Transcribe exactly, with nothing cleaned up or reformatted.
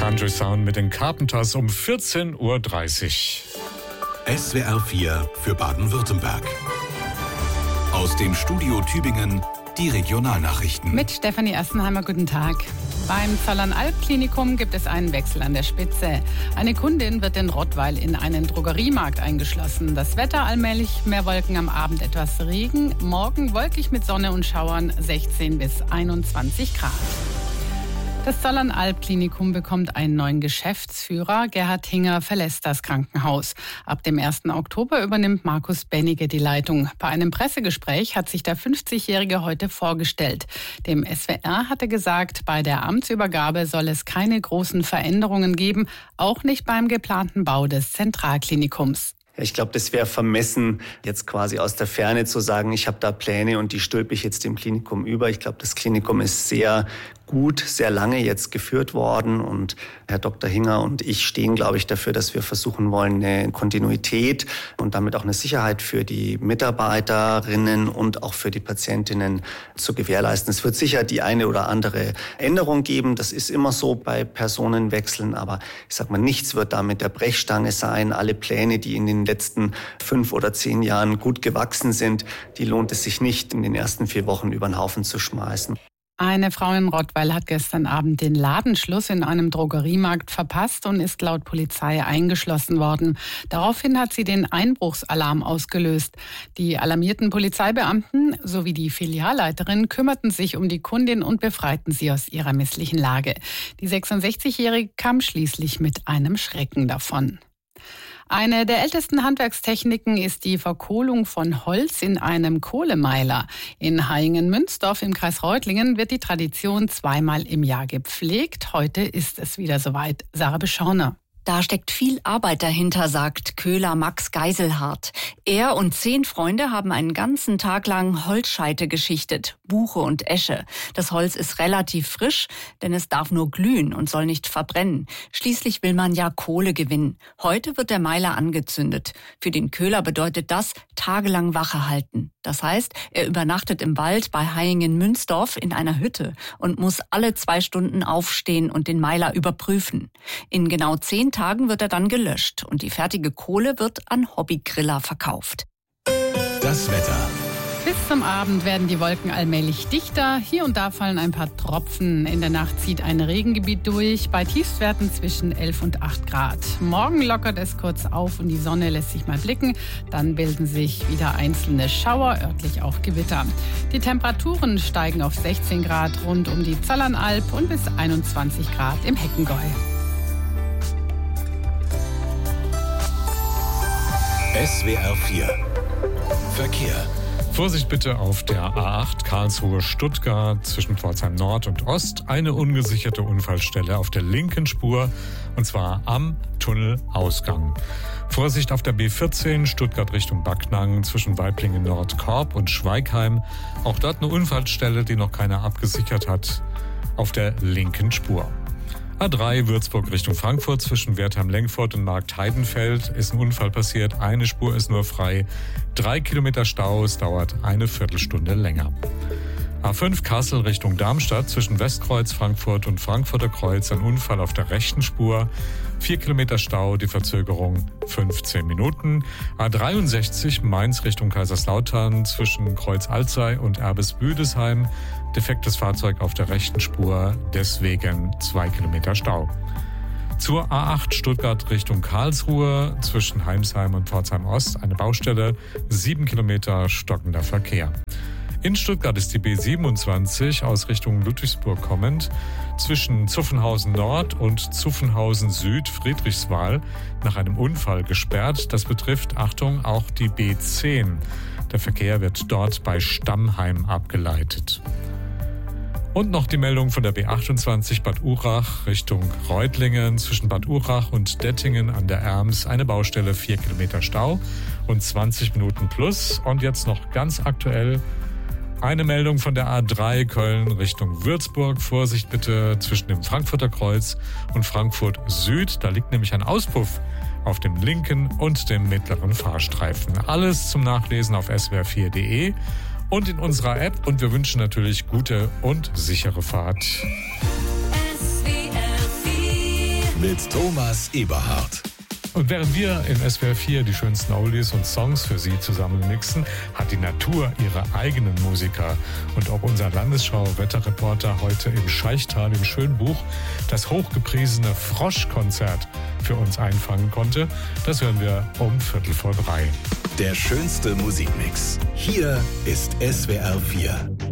Country Sound mit den Carpenters um vierzehn Uhr dreißig. S W R vier für Baden-Württemberg. Aus dem Studio Tübingen die Regionalnachrichten. Mit Stefanie Erstenheimer, guten Tag. Beim Zollernalb-Klinikum gibt es einen Wechsel an der Spitze. Eine Kundin wird in Rottweil in einen Drogeriemarkt eingeschlossen. Das Wetter allmählich mehr Wolken, am Abend etwas Regen. Morgen wolkig mit Sonne und Schauern, sechzehn bis einundzwanzig Grad. Das Zollernalb-Klinikum bekommt einen neuen Geschäftsführer. Gerhard Hinger verlässt das Krankenhaus. Ab dem ersten Oktober übernimmt Markus Bennige die Leitung. Bei einem Pressegespräch hat sich der fünfzigjährige heute vorgestellt. Dem S W R hat er gesagt, bei der Amtsübergabe soll es keine großen Veränderungen geben, auch nicht beim geplanten Bau des Zentralklinikums. Ich glaube, das wäre vermessen, jetzt quasi aus der Ferne zu sagen, ich habe da Pläne und die stülpe ich jetzt dem Klinikum über. Ich glaube, das Klinikum ist sehr gut, sehr lange jetzt geführt worden und Herr Doktor Hinger und ich stehen, glaube ich, dafür, dass wir versuchen wollen, eine Kontinuität und damit auch eine Sicherheit für die Mitarbeiterinnen und auch für die Patientinnen zu gewährleisten. Es wird sicher die eine oder andere Änderung geben. Das ist immer so bei Personenwechseln, aber ich sag mal, nichts wird da mit der Brechstange sein. Alle Pläne, die in den letzten fünf oder zehn Jahren gut gewachsen sind, die lohnt es sich nicht, in den ersten vier Wochen über den Haufen zu schmeißen. Eine Frau in Rottweil hat gestern Abend den Ladenschluss in einem Drogeriemarkt verpasst und ist laut Polizei eingeschlossen worden. Daraufhin hat sie den Einbruchsalarm ausgelöst. Die alarmierten Polizeibeamten sowie die Filialleiterin kümmerten sich um die Kundin und befreiten sie aus ihrer misslichen Lage. Die sechsundsechzigjährige kam schließlich mit einem Schrecken davon. Eine der ältesten Handwerkstechniken ist die Verkohlung von Holz in einem Kohlemeiler. In Hayingen-Münzdorf im Kreis Reutlingen wird die Tradition zweimal im Jahr gepflegt. Heute ist es wieder soweit. Sarah Beschorner. Da steckt viel Arbeit dahinter, sagt Köhler Max Geiselhardt. Er und zehn Freunde haben einen ganzen Tag lang Holzscheite geschichtet, Buche und Esche. Das Holz ist relativ frisch, denn es darf nur glühen und soll nicht verbrennen. Schließlich will man ja Kohle gewinnen. Heute wird der Meiler angezündet. Für den Köhler bedeutet das tagelang Wache halten. Das heißt, er übernachtet im Wald bei Hayingen-Münzdorf in einer Hütte und muss alle zwei Stunden aufstehen und den Meiler überprüfen. In genau zehn Tagen wird er dann gelöscht und die fertige Kohle wird an Hobbygriller verkauft. Das Wetter. Bis zum Abend werden die Wolken allmählich dichter. Hier und da fallen ein paar Tropfen. In der Nacht zieht ein Regengebiet durch, bei Tiefstwerten zwischen elf und acht Grad. Morgen lockert es kurz auf und die Sonne lässt sich mal blicken. Dann bilden sich wieder einzelne Schauer, örtlich auch Gewitter. Die Temperaturen steigen auf sechzehn Grad rund um die Zollernalb und bis einundzwanzig Grad im Heckengäu. S W R vier Verkehr. Vorsicht bitte auf der A acht Karlsruhe-Stuttgart zwischen Pforzheim Nord und Ost. Eine ungesicherte Unfallstelle auf der linken Spur, und zwar am Tunnelausgang. Vorsicht auf der B vierzehn Stuttgart Richtung Backnang zwischen Waiblingen Nordkorb und Schweigheim. Auch dort eine Unfallstelle, die noch keiner abgesichert hat, auf der linken Spur. A drei Würzburg Richtung Frankfurt zwischen Wertheim-Lengfurt und Marktheidenfeld ist ein Unfall passiert. Eine Spur ist nur frei. Drei Kilometer Stau, es dauert eine Viertelstunde länger. A fünf Kassel Richtung Darmstadt zwischen Westkreuz, Frankfurt und Frankfurter Kreuz ein Unfall auf der rechten Spur. Vier Kilometer Stau, die Verzögerung fünfzehn Minuten. A dreiundsechzig Mainz Richtung Kaiserslautern zwischen Kreuz Alzey und Erbes-Büdesheim. Defektes Fahrzeug auf der rechten Spur, deswegen zwei Kilometer Stau. Zur A acht Stuttgart Richtung Karlsruhe zwischen Heimsheim und Pforzheim Ost eine Baustelle, sieben Kilometer stockender Verkehr. In Stuttgart ist die B siebenundzwanzig aus Richtung Ludwigsburg kommend zwischen Zuffenhausen Nord und Zuffenhausen Süd Friedrichswal nach einem Unfall gesperrt. Das betrifft, Achtung, auch die B zehn. Der Verkehr wird dort bei Stammheim abgeleitet. Und noch die Meldung von der B achtundzwanzig Bad Urach Richtung Reutlingen zwischen Bad Urach und Dettingen an der Erms eine Baustelle, vier Kilometer Stau und zwanzig Minuten plus. Und jetzt noch ganz aktuell eine Meldung von der A drei Köln Richtung Würzburg. Vorsicht bitte zwischen dem Frankfurter Kreuz und Frankfurt Süd. Da liegt nämlich ein Auspuff auf dem linken und dem mittleren Fahrstreifen. Alles zum Nachlesen auf s w r vier punkt d e und in unserer App. Und wir wünschen natürlich gute und sichere Fahrt. S W R vier mit Thomas Eberhardt. Und während wir in S W R vier die schönsten Oldies und Songs für Sie zusammen mixen, hat die Natur ihre eigenen Musiker. Und ob unser Landesschau-Wetterreporter heute im Scheichtal im Schönbuch das hochgepriesene Froschkonzert für uns einfangen konnte, das hören wir um Viertel vor drei. Der schönste Musikmix. Hier ist S W R vier.